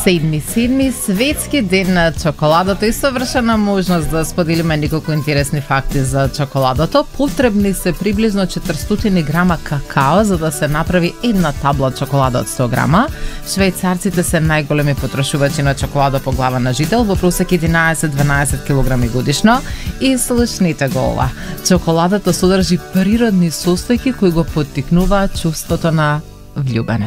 7.7. Светски ден на чоколадото и совршена можност да споделиме неколку интересни факти за чоколадото. Потребни се приблизно 400 грама какао за да се направи една табла чоколада од 100 грама. Швајцарците се најголеми потрошувачи на чоколада по глава на жител, во просек 11-12 кг годишно. И слушнете го ова. Чоколадата содржи природни состојки кои го поттикнуваат чувството на влюбеност.